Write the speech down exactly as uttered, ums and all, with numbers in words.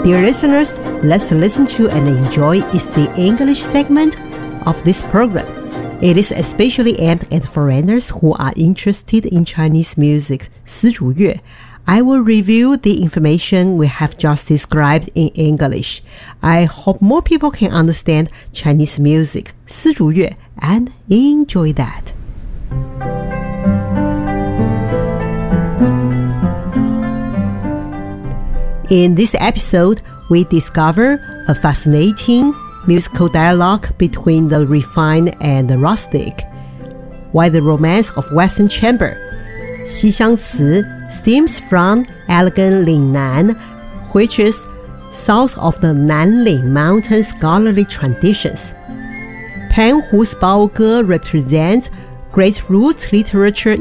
Dear listeners, let's listen to and enjoy is the English segment of this program. It is especially aimed at foreigners who are interested in Chinese music, 丝竹乐. I will review the information we have just described in English. I hope more people can understand Chinese music, 丝竹乐, and enjoy that. In this episode, we discover a fascinating musical dialogue between the refined and the rustic. Why the romance of Western Chamber? 西厢词 stems from elegant Lingnan, which is south of the Nanling Mountain scholarly traditions. Panhu's 包歌 represents great roots literature